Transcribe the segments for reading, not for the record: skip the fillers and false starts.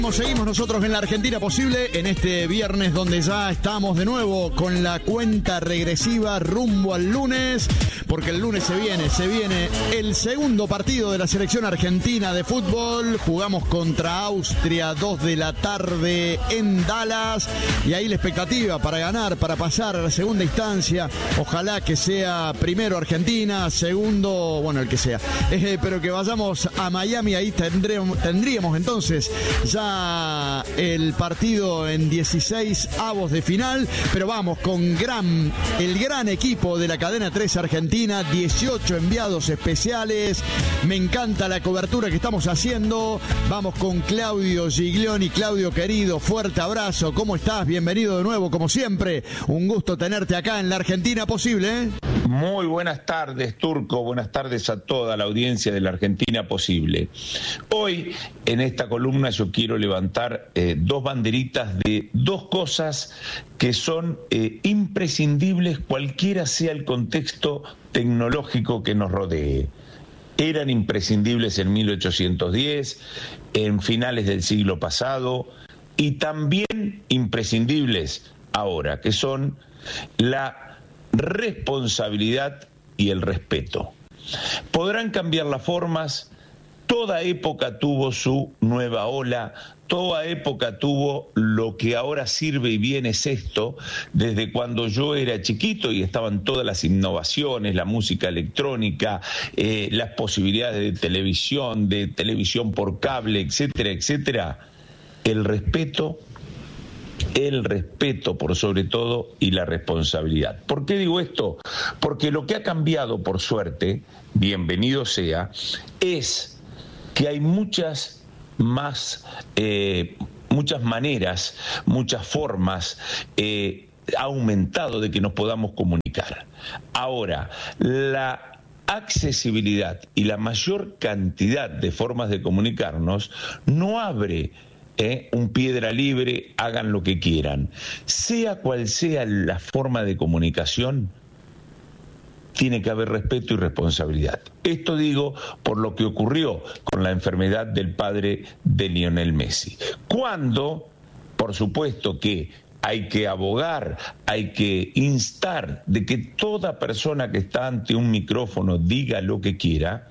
Seguimos nosotros en la Argentina Posible en este viernes donde ya estamos de nuevo con la cuenta regresiva rumbo al lunes, porque el lunes se viene el segundo partido de la selección argentina de fútbol. Jugamos contra Austria 2 de la tarde en Dallas y ahí la expectativa para ganar, para pasar a la segunda instancia. Ojalá que sea primero Argentina, segundo, bueno, el que sea, pero que vayamos a Miami. Ahí tendríamos entonces ya el partido en 16avos de final, pero vamos con el gran equipo de la cadena 3 Argentina, 18 enviados especiales. Me encanta la cobertura que estamos haciendo. Vamos con Claudio Giglioni. Claudio querido, fuerte abrazo, ¿cómo estás? Bienvenido de nuevo, como siempre, un gusto tenerte acá en la Argentina Posible. Muy buenas tardes, Turco, buenas tardes a toda la audiencia de la Argentina Posible. Hoy, en esta columna, yo quiero levantar dos banderitas de dos cosas que son imprescindibles cualquiera sea el contexto tecnológico que nos rodee. Eran imprescindibles en 1810, en finales del siglo pasado, y también imprescindibles ahora, que son la responsabilidad y el respeto. Podrán cambiar las formas, toda época tuvo su nueva ola, toda época tuvo lo que ahora sirve y bien es esto. Desde cuando yo era chiquito y estaban todas las innovaciones, la música electrónica, las posibilidades de televisión por cable, etcétera, etcétera, el respeto por sobre todo y la responsabilidad. ¿Por qué digo esto? Porque lo que ha cambiado, por suerte, bienvenido sea, es que hay muchas maneras, muchas formas, ha aumentado de que nos podamos comunicar. Ahora, la accesibilidad y la mayor cantidad de formas de comunicarnos no abre un piedra libre, hagan lo que quieran. Sea cual sea la forma de comunicación, tiene que haber respeto y responsabilidad. Esto digo por lo que ocurrió con la enfermedad del padre de Lionel Messi. Cuando, por supuesto que hay que abogar, hay que instar de que toda persona que está ante un micrófono diga lo que quiera,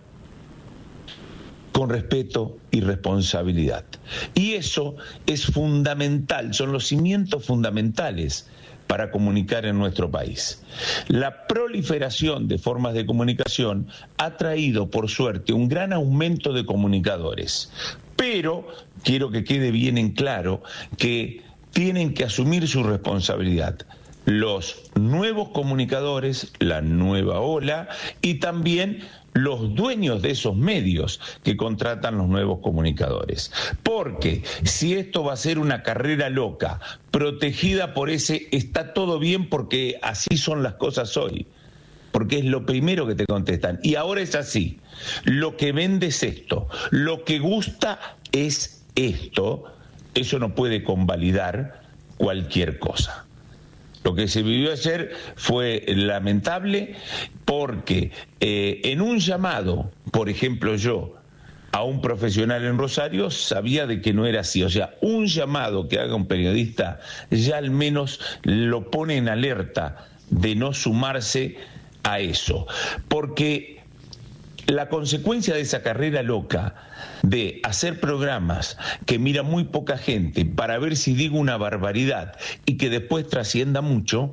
con respeto y responsabilidad. Y eso es fundamental, son los cimientos fundamentales para comunicar en nuestro país. La proliferación de formas de comunicación ha traído, por suerte, un gran aumento de comunicadores. Pero quiero que quede bien en claro que tienen que asumir su responsabilidad los nuevos comunicadores, la nueva ola, y también los dueños de esos medios que contratan los nuevos comunicadores. Porque si esto va a ser una carrera loca, protegida por ese está todo bien porque así son las cosas hoy, porque es lo primero que te contestan, y ahora es así, lo que vende es esto, lo que gusta es esto, eso no puede convalidar cualquier cosa. Lo que se vivió ayer fue lamentable porque en un llamado, por ejemplo yo, a un profesional en Rosario, sabía de que no era así. O sea, un llamado que haga un periodista ya al menos lo pone en alerta de no sumarse a eso. Porque la consecuencia de esa carrera loca de hacer programas que mira muy poca gente para ver si digo una barbaridad y que después trascienda mucho,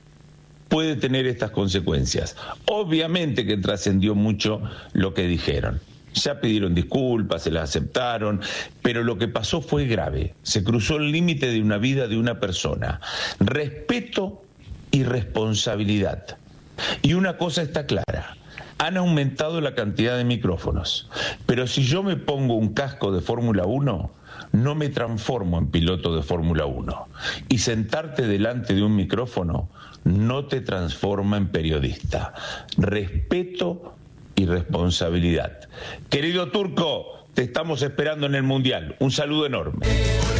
puede tener estas consecuencias. Obviamente que trascendió mucho lo que dijeron. Ya pidieron disculpas, se las aceptaron, pero lo que pasó fue grave. Se cruzó el límite de una vida de una persona. Respeto y responsabilidad. Y una cosa está clara. Han aumentado la cantidad de micrófonos, pero si yo me pongo un casco de Fórmula 1, no me transformo en piloto de Fórmula 1. Y sentarte delante de un micrófono no te transforma en periodista. Respeto y responsabilidad. Querido Turco, te estamos esperando en el Mundial. Un saludo enorme.